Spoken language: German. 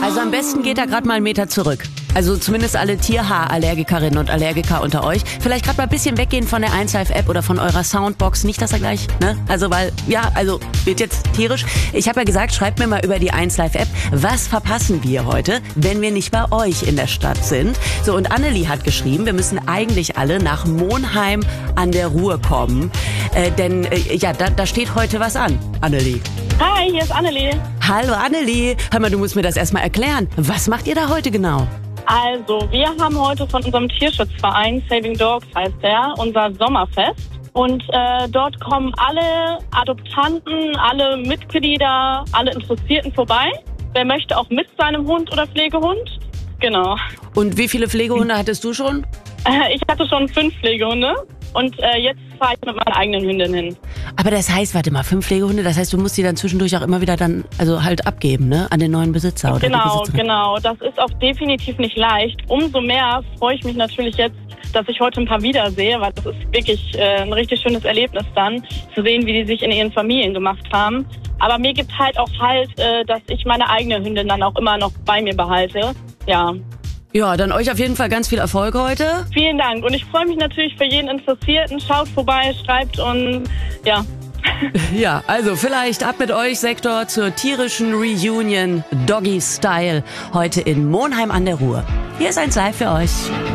Also am besten geht da gerade mal einen Meter zurück. Also zumindest alle Tierhaarallergikerinnen und Allergiker unter euch. Vielleicht gerade mal ein bisschen weggehen von der 1Live-App oder von eurer Soundbox. Nicht, dass er gleich, ne? Also weil, ja, also wird jetzt tierisch. Ich habe ja gesagt, schreibt mir mal über die 1Live-App, was verpassen wir heute, wenn wir nicht bei euch in der Stadt sind. So, und Annelie hat geschrieben, wir müssen eigentlich alle nach Monheim an der Ruhr kommen. Denn da steht heute was an, Annelie. Hi, hier ist Annelie. Hallo Annelie. Hör mal, du musst mir das erstmal erklären. Was macht ihr da heute genau? Also, wir haben heute von unserem Tierschutzverein, Saving Dogs heißt der, unser Sommerfest. Und dort kommen alle Adoptanten, alle Mitglieder, alle Interessierten vorbei. Wer möchte auch mit seinem Hund oder Pflegehund? Genau. Und wie viele Pflegehunde hattest du schon? Ich hatte schon 5 Pflegehunde und jetzt fahre ich mit meiner eigenen Hündin hin. Aber das heißt, warte mal, 5 Pflegehunde, das heißt, du musst die dann zwischendurch auch immer wieder dann, also halt abgeben, ne? An den neuen Besitzer, oder? Genau. Das ist auch definitiv nicht leicht. Umso mehr freue ich mich natürlich jetzt, dass ich heute ein paar wiedersehe, weil das ist wirklich ein richtig schönes Erlebnis dann, zu sehen, wie die sich in ihren Familien gemacht haben. Aber mir gibt halt auch dass ich meine eigene Hündin dann auch immer noch bei mir behalte. Ja. Ja, dann euch auf jeden Fall ganz viel Erfolg heute. Vielen Dank. Und ich freue mich natürlich für jeden Interessierten. Schaut vorbei, schreibt und ja. Ja, also vielleicht ab mit euch, Sektor, zur tierischen Reunion Doggy Style heute in Monheim an der Ruhr. Hier ist 1Live für euch.